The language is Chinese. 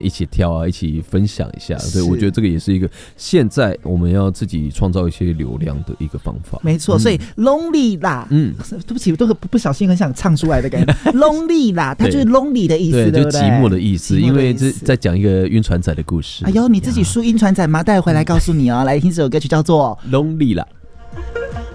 一起跳啊，一起分享一下。对，我觉得这个也是一个现在我们要自己创造一些流量的一个方法。 没错，所以 lonely 啦，对不起，我都不小心很想唱出来的感觉。lonely 啦，它就是 lonely 的意思，对不对？ 就寂寞的意思，因为这在讲一个晕船仔的故事。 哎呦，你自己输晕船仔吗？待会回来告诉你哦。来听这首歌曲叫做 Lonely 啦。